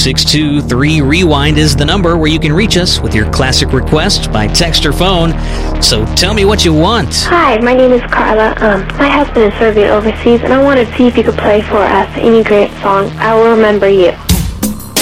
623-REWIND is the number where you can reach us with your classic request by text or phone. So tell me what you want. Hi, my name is Carla. My husband is serving overseas, and I wanted to see if you could play for us any great song, I Will Remember You.